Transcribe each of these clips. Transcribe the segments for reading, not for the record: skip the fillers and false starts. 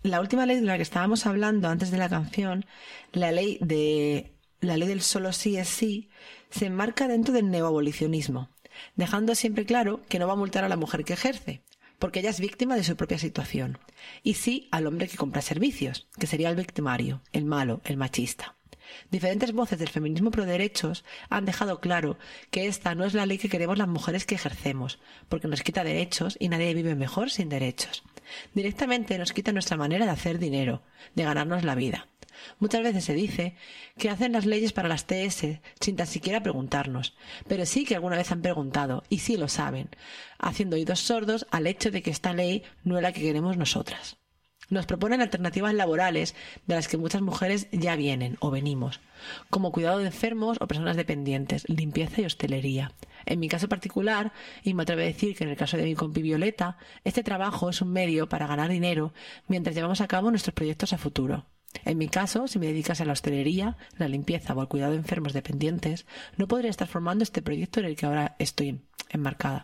la última ley de la que estábamos hablando antes de la canción, la ley del solo sí es sí, se enmarca dentro del neoabolicionismo, dejando siempre claro que no va a multar a la mujer que ejerce, porque ella es víctima de su propia situación, y sí al hombre que compra servicios, que sería el victimario, el malo, el machista. Diferentes voces del feminismo pro derechos han dejado claro que esta no es la ley que queremos las mujeres que ejercemos, porque nos quita derechos y nadie vive mejor sin derechos. Directamente nos quita nuestra manera de hacer dinero, de ganarnos la vida. Muchas veces se dice que hacen las leyes para las TS sin tan siquiera preguntarnos, pero sí que alguna vez han preguntado, y sí lo saben, haciendo oídos sordos al hecho de que esta ley no es la que queremos nosotras. Nos proponen alternativas laborales de las que muchas mujeres ya vienen o venimos, como cuidado de enfermos o personas dependientes, limpieza y hostelería. En mi caso particular, y me atrevo a decir que en el caso de mi compi Violeta, este trabajo es un medio para ganar dinero mientras llevamos a cabo nuestros proyectos a futuro. En mi caso, si me dedicase a la hostelería, la limpieza o al cuidado de enfermos dependientes, no podría estar formando este proyecto en el que ahora estoy embarcada.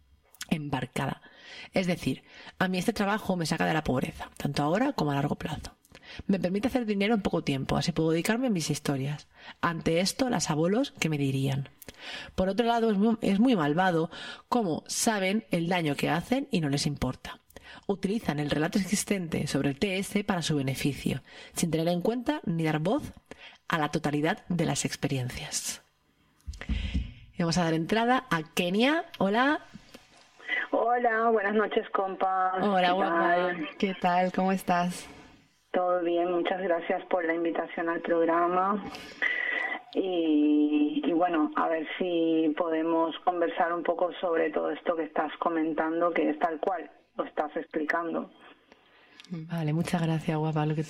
Es decir, a mí este trabajo me saca de la pobreza, tanto ahora como a largo plazo. Me permite hacer dinero en poco tiempo, así puedo dedicarme a mis historias. Ante esto, las abuelos, ¿qué me dirían? Por otro lado, es muy malvado cómo saben el daño que hacen y no les importa. Utilizan el relato existente sobre el TS para su beneficio, sin tener en cuenta ni dar voz a la totalidad de las experiencias. Y vamos a dar entrada a Kenia. Hola. Hola, buenas noches, compa. Hola, guapa. ¿Qué tal? ¿Cómo estás? Todo bien, muchas gracias por la invitación al programa. Y bueno, a ver si podemos conversar un poco sobre todo esto que estás comentando, que es tal cual lo estás explicando. Vale, muchas gracias, guapa.